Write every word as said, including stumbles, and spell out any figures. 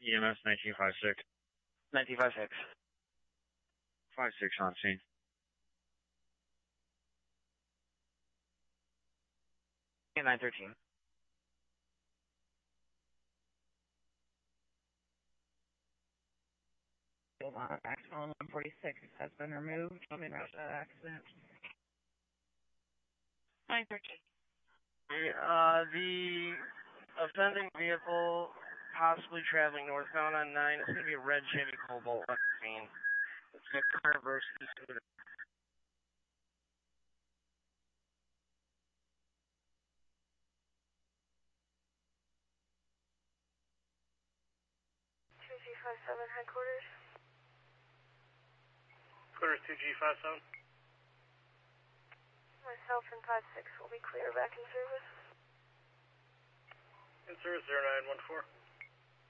E M S nineteen fifty-six. nineteen fifty-six. fifty-six on scene. nine thirteen. Hold on, Axon one forty-six has been removed. Let me route that accident. nine thirteen. Uh, the offending vehicle possibly traveling northbound on nine. It's going to be a red Chevy Cobalt left scene. It's a car versus the scooter. two G five seven headquarters. Headquarters two G five seven. Myself and five six will be clear back in service. In service zero nine one four.